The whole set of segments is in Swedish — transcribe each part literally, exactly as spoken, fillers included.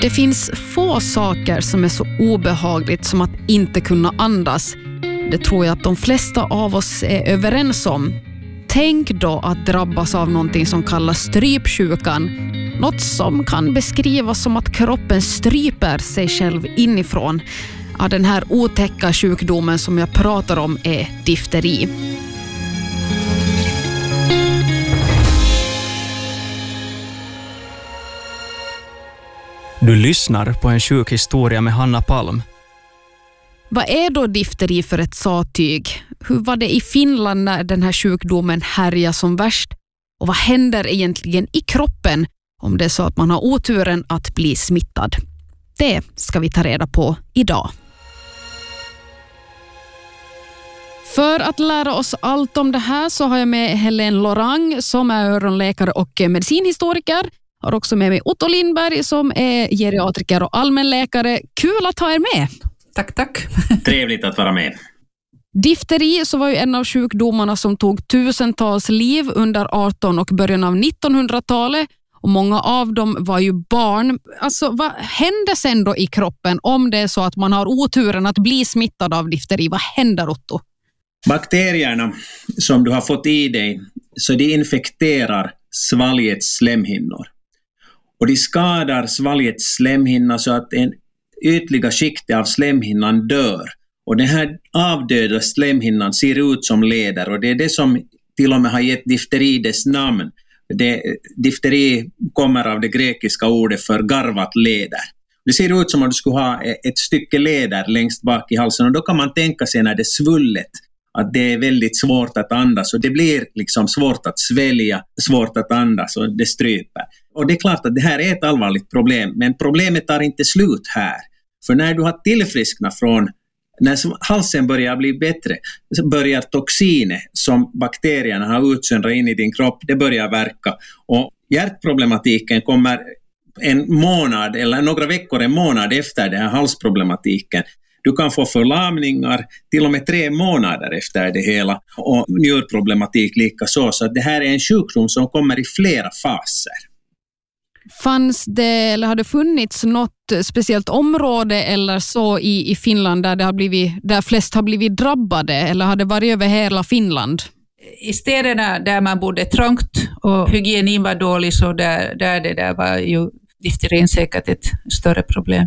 Det finns få saker som är så obehagligt som att inte kunna andas. Det tror jag att de flesta av oss är överens om. Tänk då att drabbas av någonting som kallas strypsjukan. Något som kan beskrivas som att kroppen stryper sig själv inifrån. Ja, den här otäcka sjukdomen som jag pratar om är difteri. Du lyssnar på en sjuk historia med Hanna Palm. Vad är då difteri för ett sattyg? Hur var det i Finland när den här sjukdomen härjar som värst? Och vad händer egentligen i kroppen om det är så att man har oturen att bli smittad? Det ska vi ta reda på idag. För att lära oss allt om det här så har jag med Helene Lorang som är öronläkare och medicinhistoriker. Jag har också med mig Otto Lindberg som är geriatriker och allmänläkare. Kul att ha er med! Tack, tack. Trevligt att vara med. Difteri så var ju en av sjukdomarna som tog tusentals liv under artonhundra- och början av nittonhundratalet. Och många av dem var ju barn. Alltså vad händer sen då i kroppen om det är så att man har oturen att bli smittad av difteri? Vad händer, Otto? Bakterierna som du har fått i dig, så de infekterar svalgets slemhinnor. Och de skadar svalgets slemhinna så att en ytliga skikte av slemhinnan dör. Och den här avdöda slemhinnan ser ut som leder. Och det är det som till och med har gett difteri dess namn. Det, difteri kommer av det grekiska ordet för garvat leder. Det ser ut som att du skulle ha ett stycke leder längst bak i halsen. Och då kan man tänka sig när det är svullet att det är väldigt svårt att andas. Och det blir liksom svårt att svälja, svårt att andas och det stryper. Och det är klart att det här är ett allvarligt problem. Men problemet tar inte slut här. För när du har tillfrisknat från, när halsen börjar bli bättre, så börjar toxiner som bakterierna har utsöndrat in i din kropp, det börjar verka. Och hjärtproblematiken kommer en månad eller några veckor, en månad efter den här halsproblematiken. Du kan få förlamningar till och med tre månader efter det hela. Och njurproblematik lika så. Så att det här är en sjukdom som kommer i flera faser. Fanns det eller har det funnits något speciellt område eller så i, i Finland där, det har blivit, där flest har blivit drabbade? Eller har det varit över hela Finland? I städerna där man bodde trångt och hygienin var dålig, så där, där det där var ju difterin säkert ett större problem.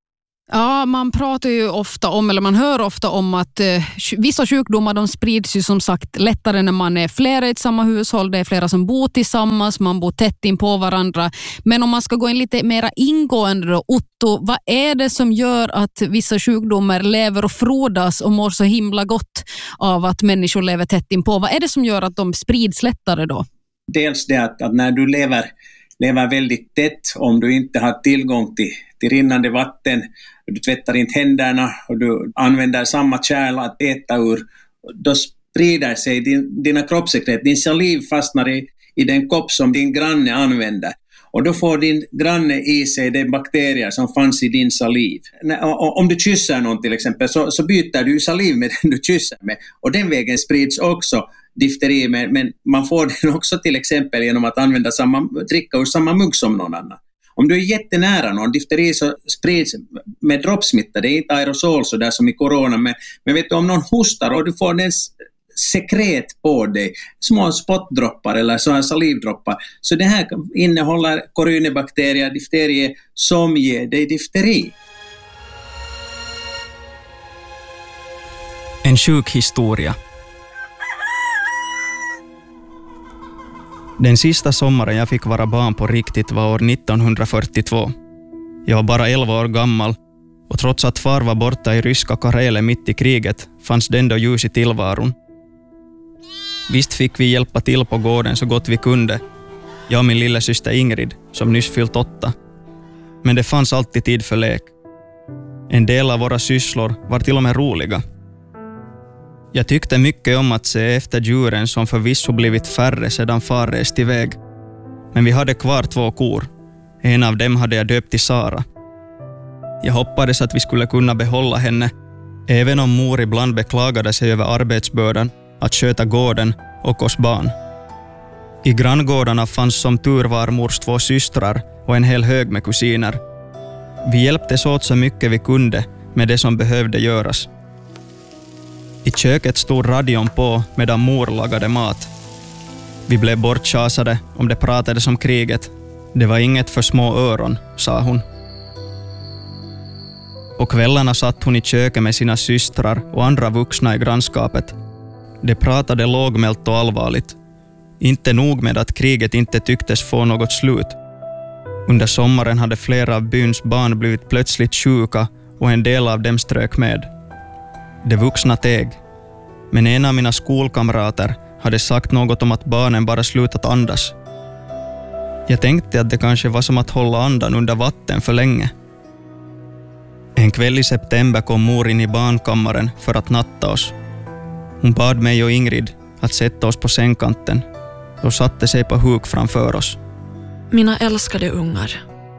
Ja, man pratar ju ofta om, eller man hör ofta om att eh, vissa sjukdomar de sprids ju som sagt lättare när man är flera i ett samma hushåll. Det är flera som bor tillsammans, man bor tätt in på varandra. Men om man ska gå in lite mera ingående då, Otto, vad är det som gör att vissa sjukdomar lever och frodas och mår så himla gott av att människor lever tätt in på? Vad är det som gör att de sprids lättare då? Dels det att, att när du lever, lever väldigt tätt, om du inte har tillgång till till rinnande vatten, du tvättar inte händerna och du använder samma kärl att äta ur, då sprider sig din, dina kroppssekret, din saliv fastnar i, i den kopp som din granne använder. Och då får din granne i sig de bakterier som fanns i din saliv. Om du kysser någon till exempel, så, så byter du saliv med den du kysser med. Och den vägen sprids också difteri, men, men man får den också till exempel genom att använda samma, dricka ur samma mugg som någon annan. Om du är jättenära någon, difteri så sprids med droppsmitta, det är inte aerosol så där som i corona, men, men vet du, om någon hostar och du får den sekret på dig, små spottdroppar eller så här salivdroppar, så det här innehåller corynebakterier, difterier som ger dig difteri. En sjuk historia. Den sista sommaren jag fick vara barn på riktigt var år nittonhundrafyrtiotvå. Jag var bara elva år gammal och trots att far var borta i ryska Karelen mitt i kriget fanns det ändå ljus i tillvaron. Visst fick vi hjälpa till på gården så gott vi kunde. Jag och min lilla syster Ingrid som nyss fyllt åtta. Men det fanns alltid tid för lek. En del av våra sysslor var till och med roliga. Jag tyckte mycket om att se efter djuren som förvisso blivit färre sedan far rest iväg. Men vi hade kvar två kor. En av dem hade jag döpt till Sara. Jag hoppades att vi skulle kunna behålla henne, även om mor ibland beklagade sig över arbetsbördan att sköta gården och oss barn. I granngårdarna fanns som tur var mors två systrar och en hel hög med kusiner. Vi hjälptes åt så mycket vi kunde med det som behövde göras. I köket stod radion på medan mor lagade mat. Vi blev bortchasade om det pratades om kriget. Det var inget för små öron, sa hon. På kvällarna satt hon i köket med sina systrar och andra vuxna i grannskapet. De pratade lågmält och allvarligt. Inte nog med att kriget inte tycktes få något slut. Under sommaren hade flera av byns barn blivit plötsligt sjuka och en del av dem strök med. De vuxna teg. Men en av mina skolkamrater hade sagt något om att barnen bara slutat andas. Jag tänkte att det kanske var som att hålla andan under vatten för länge. En kväll i september kom mor in i barnkammaren för att natta oss. Hon bad mig och Ingrid att sätta oss på sängkanten och satte sig på huk framför oss. Mina älskade ungar,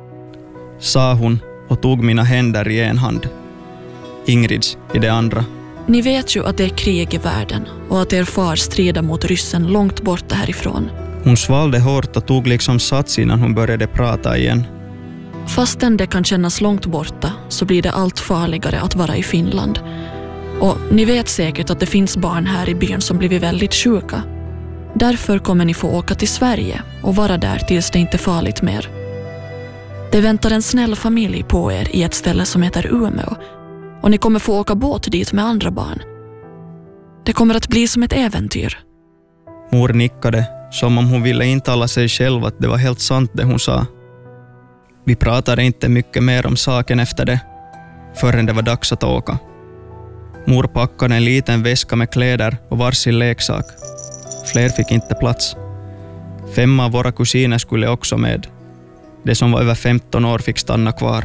sa hon och tog mina händer i en hand. Ingrids i det andra. Ni vet ju att det är krig i världen och att er far strider mot ryssen långt borta härifrån. Hon svalde hårt och tog liksom sats innan hon började prata igen. Fastän det kan kännas långt borta så blir det allt farligare att vara i Finland. Och ni vet säkert att det finns barn här i byn som blivit väldigt sjuka. Därför kommer ni få åka till Sverige och vara där tills det inte är farligt mer. Det väntar en snäll familj på er i ett ställe som heter Umeå. Och ni kommer få åka båt dit med andra barn. Det kommer att bli som ett äventyr. Mor nickade som om hon ville intala sig själv att det var helt sant det hon sa. Vi pratade inte mycket mer om saken efter det, förrän det var dags att åka. Mor packade en liten väska med kläder och varsin leksak. Fler fick inte plats. Fem av våra kusiner skulle också med. De som var över femton år fick stanna kvar.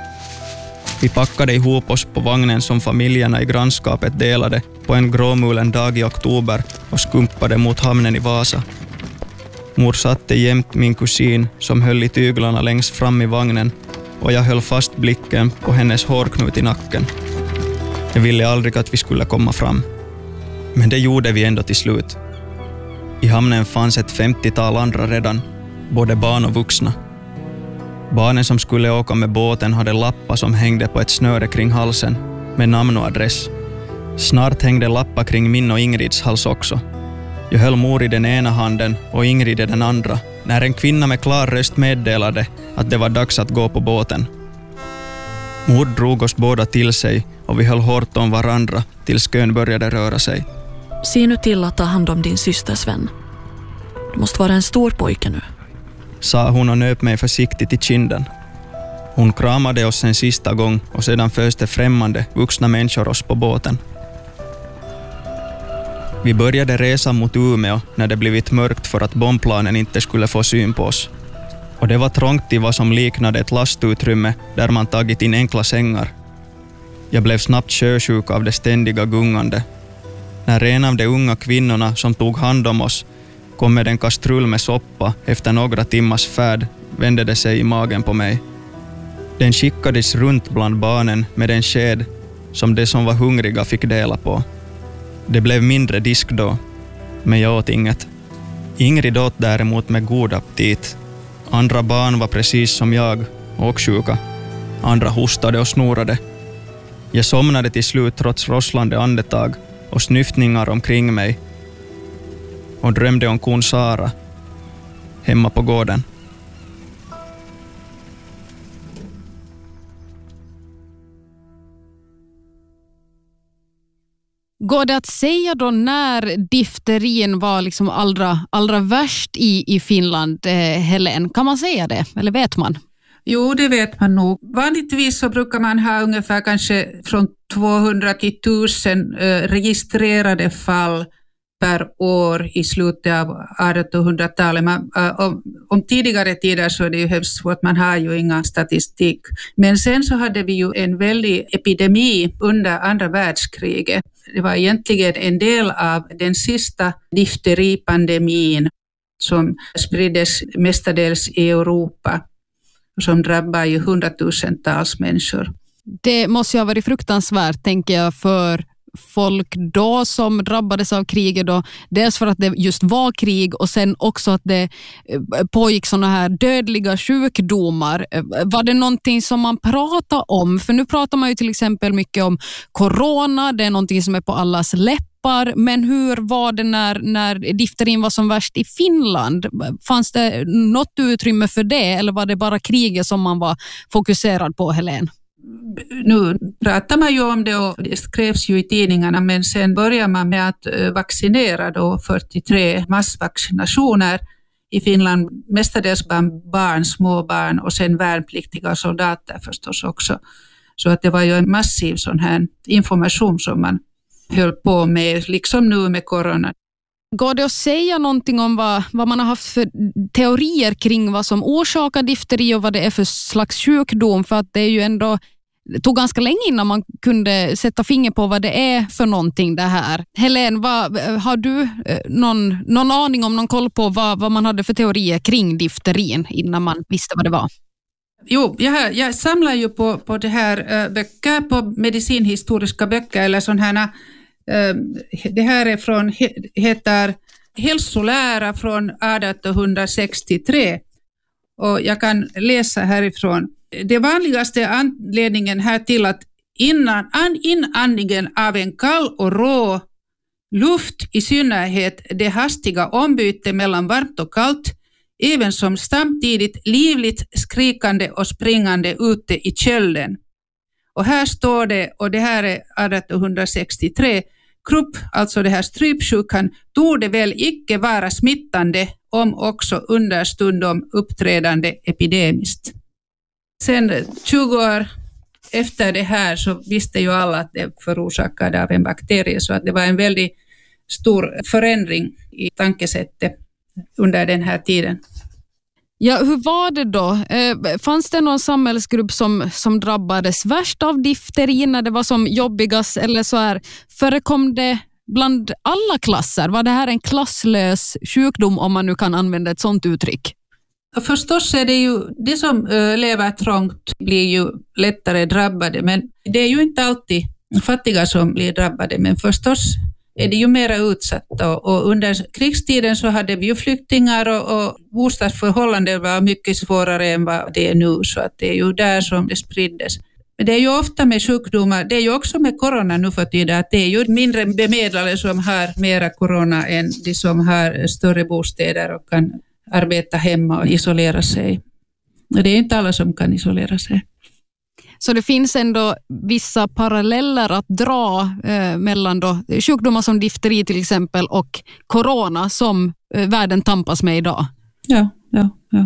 Vi packade ihop oss på vagnen som familjerna i grannskapet delade på en gråmulen dag i oktober och skumpade mot hamnen i Vasa. Mor satte jämt min kusin som höll i tyglarna längst fram i vagnen och jag höll fast blicken på hennes hårknut i nacken. Jag ville aldrig att vi skulle komma fram. Men det gjorde vi ändå till slut. I hamnen fanns ett femtiotal andra redan, både barn och vuxna. Barnen som skulle åka med båten hade lappar som hängde på ett snöre kring halsen med namn och adress. Snart hängde lappar kring min och Ingrids hals också. Jag höll mor i den ena handen och Ingrid i den andra när en kvinna med klar röst meddelade att det var dags att gå på båten. Mor drog oss båda till sig och vi höll hårt om varandra tills kön började röra sig. Se nu till att ta hand om din systers vän. Du måste vara en stor pojke nu, sa hon och nöp mig försiktigt i kinden. Hon kramade oss en sista gång och sedan föste främmande vuxna människor oss på båten. Vi började resa mot Umeå när det blivit mörkt för att bombplanen inte skulle få syn på oss. Och det var trångt i vad som liknade ett lastutrymme där man tagit in enkla sängar. Jag blev snabbt sjösjuk av det ständiga gungande. När en av de unga kvinnorna som tog hand om oss kom med en kastrull med soppa efter några timmars färd vände det sig i magen på mig. Den skickades runt bland barnen med en sked som de som var hungriga fick dela på. Det blev mindre disk då, men jag åt inget. Ingrid åt däremot med god aptit. Andra barn var precis som jag, och sjuka. Andra hostade och snorade. Jag somnade till slut trots rosslande andetag och snyftningar omkring mig och drömde om kon Sara hemma på gården. Går det att säga då när difterin var liksom allra, allra värst i, i Finland, eh, Helen? Kan man säga det? Eller vet man? Jo, det vet man nog. Vanligtvis så brukar man ha ungefär kanske från tvåhundra till tusen eh, registrerade fall per år i slutet av artonhundratalet. Man, äh, om, om tidigare tider så är det ju hemskt svårt, man har ju inga statistik. Men sen så hade vi ju en väldig epidemi under andra världskriget. Det var egentligen en del av den sista difteripandemin som spriddes mestadels i Europa och som drabbar ju hundratusentals människor. Det måste ju ha varit fruktansvärt, tänker jag, för folk då som drabbades av kriget då, dels för att det just var krig och sen också att det pågick såna här dödliga sjukdomar. Var det någonting som man pratar om? För nu pratar man ju till exempel mycket om corona, det är någonting som är på allas läppar, men hur var det när, när difterin var som värst i Finland? Fanns det något utrymme för det eller var det bara kriget som man var fokuserad på, Helene? Nu pratar man ju om det och det skrevs ju i tidningarna, men sen börjar man med att vaccinera då fyrtiotre massvaccinationer i Finland, mestadels bland barn, små barn och sen värnpliktiga och soldater förstås också. Så att det var ju en massiv sån här information som man höll på med, liksom nu med corona. Går det att säga någonting om vad, vad man har haft för teorier kring vad som orsakar difteri och vad det är för slags sjukdom? För att det är ju ändå, det tog ganska länge innan man kunde sätta finger på vad det är för någonting det här. Helene, vad, har du någon, någon aning om, någon koll på vad, vad man hade för teorier kring difterin innan man visste vad det var? Jo, jag, jag samlar ju på, på det här äh, böcker, på medicinhistoriska böcker eller sådana här. Äh, det här är från, heter Hälsolära från arton sextiotre och jag kan läsa härifrån. Det vanligaste anledningen här till att innan, an, inandningen av en kall och rå luft, i synnerhet det hastiga ombyte mellan varmt och kallt, även som samtidigt livligt skrikande och springande ute i kölden. Och här står det, och det här är arton sextiotre, krupp, alltså det här strypsjukan, torde väl icke vara smittande om också understundom uppträdande epidemiskt. Sen tjugo år efter det här så visste ju alla att det förorsakade av en bakterie, så att det var en väldigt stor förändring i tankesättet under den här tiden. Ja, hur var det då? Eh, fanns det någon samhällsgrupp som, som drabbades värst av difteri när det var som jobbigast? Eller så här, förekom det bland alla klasser? Var det här en klasslös sjukdom, om man nu kan använda ett sådant uttryck? Förstås är det ju, det som äh, lever trångt blir ju lättare drabbade, men det är ju inte alltid fattiga som blir drabbade, men förstås är det ju mera utsatta. Och under krigstiden så hade vi ju flyktingar och, och bostadsförhållanden var mycket svårare än vad det är nu, så att det är ju där som det spriddes. Men det är ju ofta med sjukdomar, det är ju också med corona nu för tiden, att det är ju mindre bemedlade som har mera corona än de som har större bostäder och kan arbeta hemma och isolera sig. Och det är inte alla som kan isolera sig. Så det finns ändå vissa paralleller att dra eh, mellan då sjukdomar som difteri till exempel och corona som eh, världen tampas med idag. Ja, ja, ja.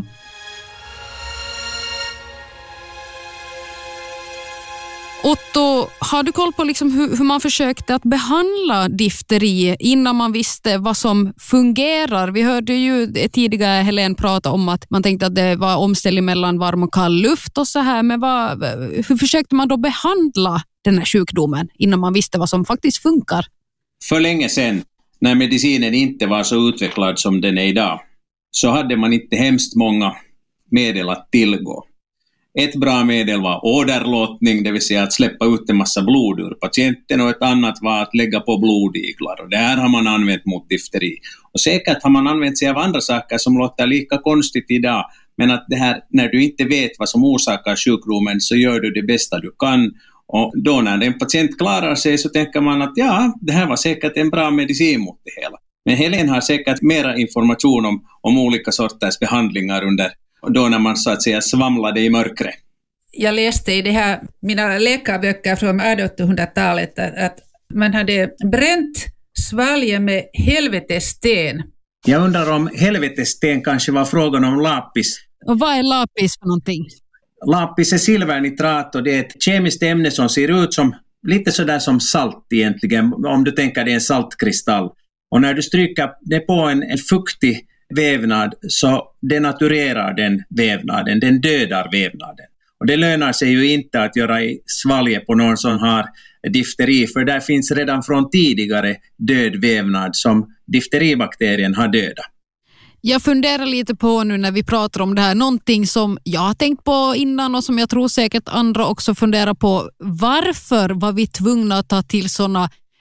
Otto, har du koll på liksom hur, hur man försökte att behandla difteri innan man visste vad som fungerar? Vi hörde ju tidigare Helene prata om att man tänkte att det var omställning mellan varm och kall luft och så här, men vad, hur försökte man då behandla den här sjukdomen innan man visste vad som faktiskt funkar? För länge sedan, när medicinen inte var så utvecklad som den är idag, så hade man inte hemskt många medel att tillgå. Ett bra medel var åderlåtning, det vill säga att släppa ut en massa blod ur patienten, och ett annat var att lägga på blodiglar. Och det här har man använt mot difteri. Och säkert har man använt sig av andra saker som låter lika konstigt idag, men att det här, när du inte vet vad som orsakar sjukdomen så gör du det bästa du kan. Och då när en patient klarar sig så tänker man att ja, det här var säkert en bra medicin mot det hela. Men Helene har säkert mera information om, om olika sorters behandlingar under då när man så att säga svamlade i mörkret. Jag läste i det här, mina läkarböcker från artonhundratalet att, att man hade bränt svalget med helvetesten. Jag undrar om helvetesten kanske var frågan om lapis. Och vad är lapis för någonting? Lapis är silvernitrat och det är ett kemiskt ämne som ser ut som lite sådär som salt egentligen, om du tänker det är en saltkristall. Och när du stryker det på en, en fuktig vävnad så denaturerar den vävnaden, den dödar vävnaden. Och det lönar sig ju inte att göra i svalget på någon som har difteri, för där finns redan från tidigare död vävnad som difteribakterien har dödat. Jag funderar lite på nu när vi pratar om det här, någonting som jag har tänkt på innan och som jag tror säkert andra också funderar på. Varför var vi tvungna att ta till sådana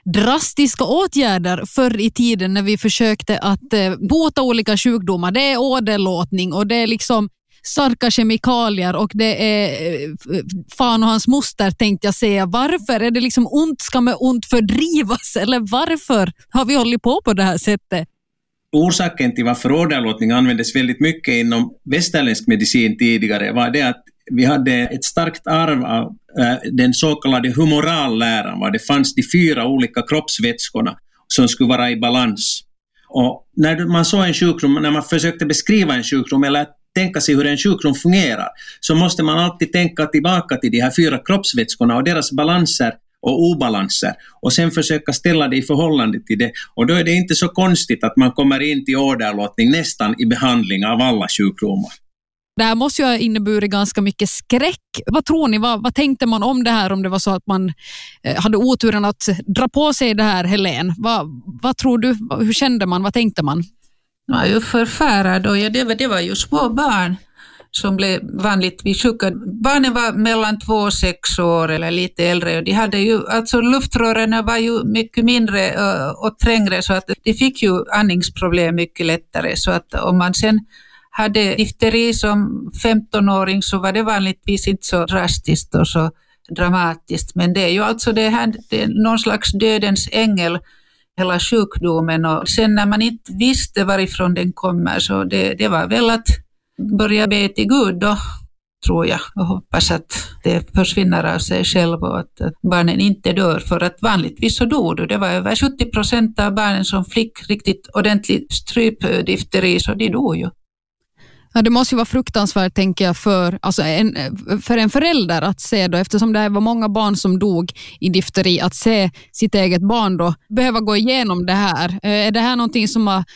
drastiska åtgärder förr i tiden när vi försökte att eh, bota olika sjukdomar. Det är åderlåtning och det är liksom starka kemikalier och det är eh, fan och hans moster, tänkte jag säga. Varför är det liksom ont ska med ont fördrivas? Eller varför har vi hållit på på det här sättet? Orsaken till varför åderlåtning användes väldigt mycket inom västerländsk medicin tidigare var det att vi hade ett starkt arv av äh, den så kallade humoralläran, var det fanns de fyra olika kroppsvätskorna som skulle vara i balans. Och när man såg en sjukdom, när man försökte beskriva en sjukdom eller tänka sig hur en sjukdom fungerar, så måste man alltid tänka tillbaka till de här fyra kroppsvätskorna och deras balanser och obalanser och sen försöka ställa det i förhållande till det. Och då är det inte så konstigt att man kommer in till åderlåtning nästan i behandling av alla sjukdomar. Det här måste ju ha inneburit ganska mycket skräck. Vad tror ni? Vad, vad tänkte man om det här om det var så att man eh, hade oturen att dra på sig det här, Helene? Vad, vad tror du? Hur kände man? Vad tänkte man? Jag var ju förfärad och det var, det var ju små barn som blev vanligtvis sjuka. Barnen var mellan två och sex år eller lite äldre och de hade ju, alltså luftrören var ju mycket mindre och trängre så att de fick ju andningsproblem mycket lättare. Så att om man sen hade difteri som femtonåring så var det vanligtvis inte så drastiskt och så dramatiskt. Men det är ju alltså det här, det är någon slags dödens ängel, hela sjukdomen. Och sen när man inte visste varifrån den kommer så det, det var väl att börja be till Gud då, tror jag. Och hoppas att det försvinner av sig själv och att barnen inte dör. För att vanligtvis så dog det. Det var över sjuttio procent av barnen som fick riktigt ordentligt strypdifteri så de dog ju. Ja, det måste ju vara fruktansvärt, tänker jag, för, alltså en, för en förälder att se då, eftersom det var många barn som dog i difteri, att se sitt eget barn då behöva gå igenom det här. Är det här någonting som har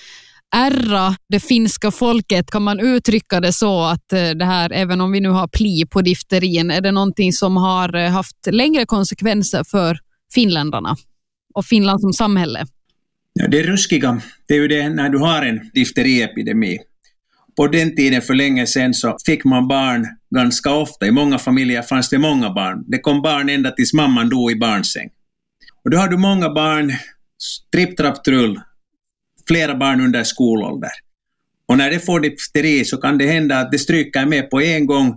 ärra det finska folket? Kan man uttrycka det så att det här, även om vi nu har pli på difterin, är det någonting som har haft längre konsekvenser för finländarna och Finland som samhälle? Ja, det ruskiga, det är ju det när du har en difteriepidemi. På den tiden för länge sedan så fick man barn ganska ofta. I många familjer fanns det många barn. Det kom barn ända tills mamman dog i barnsäng. Och då har du många barn, tripp, trapp, trull, flera barn under skolålder. Och när det får difteri så kan det hända att det stryker med på en gång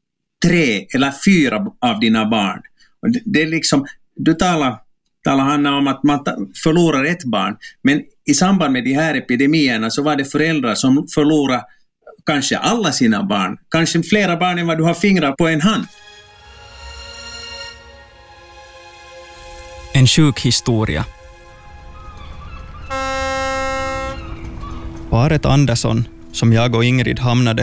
tre eller fyra av dina barn. Och det är liksom, du talar, talar Hanna om att man förlorar ett barn. Men i samband med de här epidemierna så var det föräldrar som förlorar kanske alla sina barn. Kanske flera barn än vad du har fingrar på en hand. En sjuk historia. Paret Andersson, som jag och Ingrid hamnade